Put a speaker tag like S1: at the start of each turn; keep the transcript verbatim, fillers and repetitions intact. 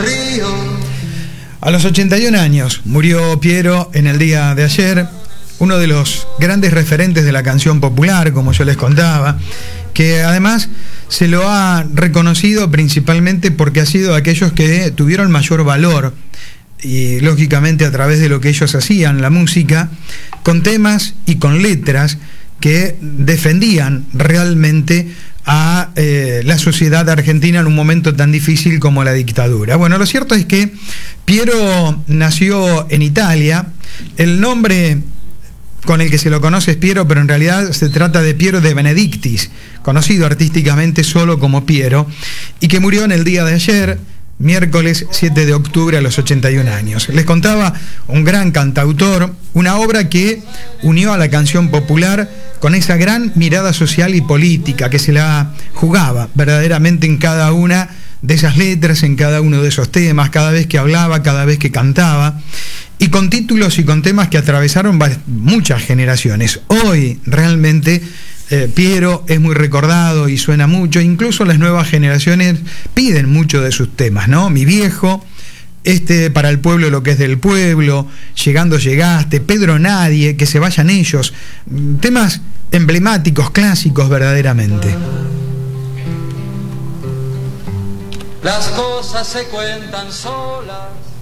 S1: río.
S2: A los ochenta y un años murió Piero en el día de ayer, uno de los grandes referentes de la canción popular, como yo les contaba, que además se lo ha reconocido principalmente porque ha sido aquellos que tuvieron mayor valor, y lógicamente a través de lo que ellos hacían, la música, con temas y con letras que defendían realmente a eh, la sociedad argentina en un momento tan difícil como la dictadura. Bueno, lo cierto es que Piero nació en Italia. El nombre con el que se lo conoce es Piero, pero en realidad se trata de Piero de Benedictis, conocido artísticamente solo como Piero, y que murió en el día de ayer, miércoles siete de octubre, a los ochenta y un años. Les contaba, un gran cantautor, una obra que unió a la canción popular con esa gran mirada social y política que se la jugaba verdaderamente en cada una de esas letras, en cada uno de esos temas, cada vez que hablaba, cada vez que cantaba, y con títulos y con temas que atravesaron muchas generaciones. Hoy realmente eh, Piero es muy recordado y suena mucho, incluso las nuevas generaciones piden mucho de sus temas, ¿no? Mi viejo, este para el pueblo lo que es del pueblo, Llegando llegaste, Pedro Nadie, Que se vayan ellos, temas emblemáticos, clásicos verdaderamente.
S1: Las cosas se cuentan solas.